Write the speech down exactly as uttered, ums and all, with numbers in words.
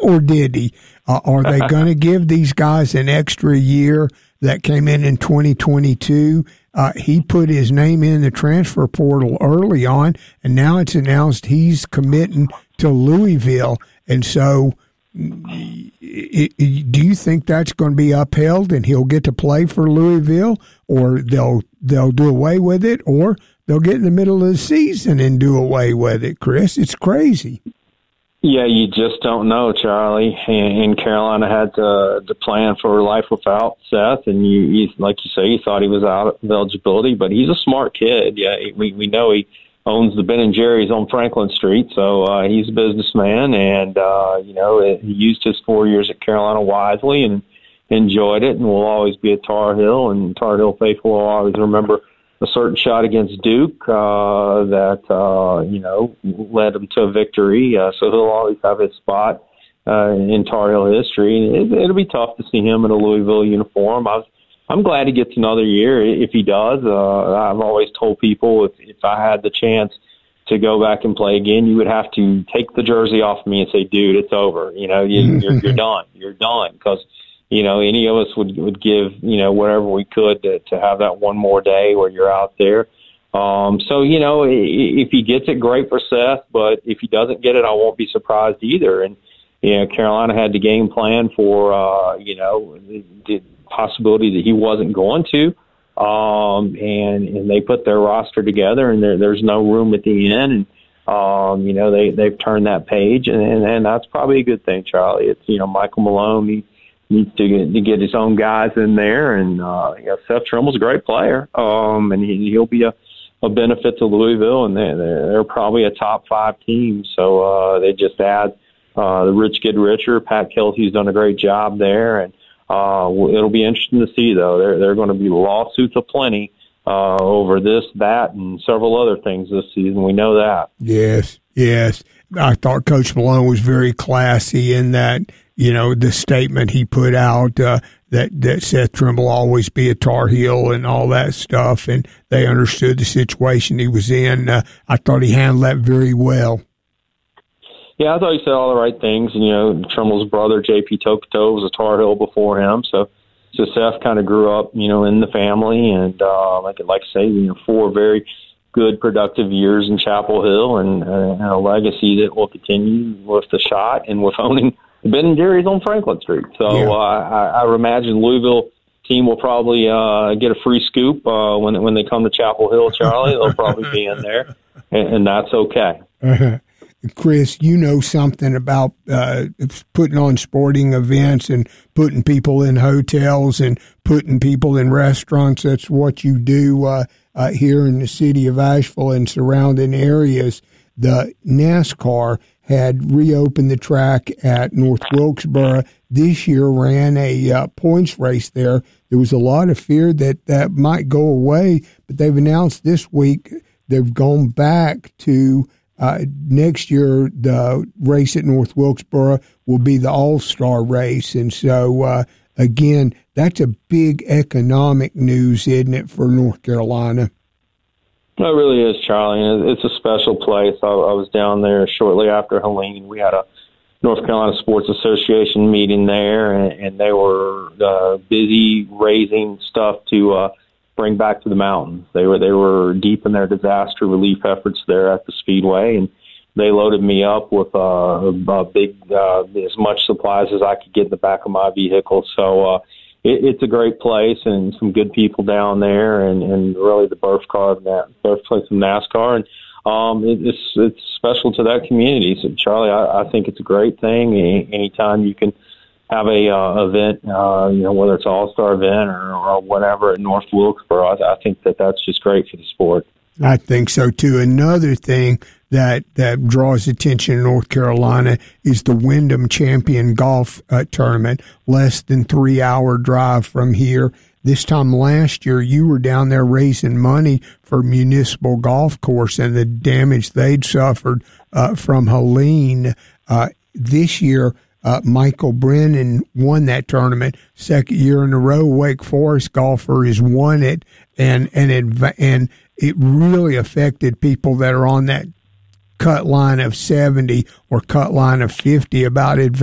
or did he? Uh, are they going to give these guys an extra year that came in in twenty twenty-two? Uh, he put his name in the transfer portal early on, and now it's announced he's committing to Louisville. And so it, it, do you think that's going to be upheld and he'll get to play for Louisville, or they'll they'll do away with it, or they'll get in the middle of the season and do away with it, Chris? It's crazy. Yeah, you just don't know, Charlie. And, and Carolina had to, to plan for life without Seth, and you, you, like you say, you thought he was out of eligibility, but he's a smart kid. Yeah, we we know he owns the Ben and Jerry's on Franklin Street, so uh, he's a businessman, and uh, you know it, he used his four years at Carolina wisely and enjoyed it, and will always be at Tar Heel, and Tar Heel faithful will always remember a certain shot against Duke uh, that, uh, you know, led him to a victory. Uh, so he'll always have his spot uh, in Tar Heel history. And it, it'll be tough to see him in a Louisville uniform. I was, I'm glad he gets another year if he does. Uh, I've always told people if, if I had the chance to go back and play again, you would have to take the jersey off me and say, dude, it's over. You know, you, you're, you're done. You're done. Because you know, any of us would, would give, you know, whatever we could to, to have that one more day where you're out there. Um, so, you know, if he gets it, great for Seth, but if he doesn't get it, I won't be surprised either. And, you know, Carolina had the game plan for, uh, you know, the, the possibility that he wasn't going to. Um, and, and they put their roster together, and there, there's no room at the end. And, um, you know, they, they've turned that page, and, and, and that's probably a good thing, Charlie. It's, you know, Michael Malone, he needs to get, to get his own guys in there. And, uh, yeah, Seth Trimble's a great player. Um, and he, he'll be a, a benefit to Louisville, and they're, they're probably a top five team. So, uh, they just add, uh, the rich get richer. Pat Kelsey's done a great job there. And, uh, it'll be interesting to see, though. There, there are going to be lawsuits aplenty, uh, over this, that, and several other things this season. We know that. Yes. Yes. I thought Coach Malone was very classy in that, you know, the statement he put out uh, that, that Seth Trimble will always be a Tar Heel and all that stuff, and they understood the situation he was in. Uh, I thought he handled that very well. Yeah, I thought he said all the right things. And, you know, Trimble's brother, J P Tokoto, was a Tar Heel before him. So, so Seth kind of grew up, you know, in the family. And uh, like, like I say, you know, four very good, productive years in Chapel Hill, and, uh, and a legacy that will continue with the shot and with owning Ben and Jerry's on Franklin Street. So yeah. uh, I, I imagine Louisville team will probably uh, get a free scoop uh, when when they come to Chapel Hill, Charlie. They'll probably be in there, and, and that's okay. Uh-huh. Chris, you know something about uh, putting on sporting events and putting people in hotels and putting people in restaurants. That's what you do uh, uh, here in the city of Asheville and surrounding areas. The NASCAR had reopened the track at North Wilkesboro this year, ran a uh, points race there. There was a lot of fear that that might go away, but they've announced this week they've gone back to uh, next year. The race at North Wilkesboro will be the All-Star race. And so, uh, again, that's a big economic news, isn't it, for North Carolina? It really is, Charlie. It's a special place. I, I was down there shortly after Helene. We had a North Carolina Sports Association meeting there, and, and they were uh, busy raising stuff to uh, bring back to the mountains. They were they were deep in their disaster relief efforts there at the Speedway, and they loaded me up with uh, a big uh, as much supplies as I could get in the back of my vehicle. So. Uh, It's a great place and some good people down there, and, and really the birthplace of NASCAR. And um, it, it's it's special to that community. So, Charlie, I, I think it's a great thing. Anytime you can have a uh, event, uh, you know, whether it's an all-star event or, or whatever at North Wilkesboro, I, I think that that's just great for the sport. I think so, too. Another thing that, that draws attention in North Carolina is the Wyndham Champion Golf uh, Tournament, less than three-hour drive from here. This time last year, you were down there raising money for Municipal Golf Course and the damage they'd suffered uh, from Helene. Uh, this year, uh, Michael Brennan won that tournament. Second year in a row, Wake Forest golfer has won it, and and it, and it really affected people that are on that cut line of seventy or cut line of fifty about it.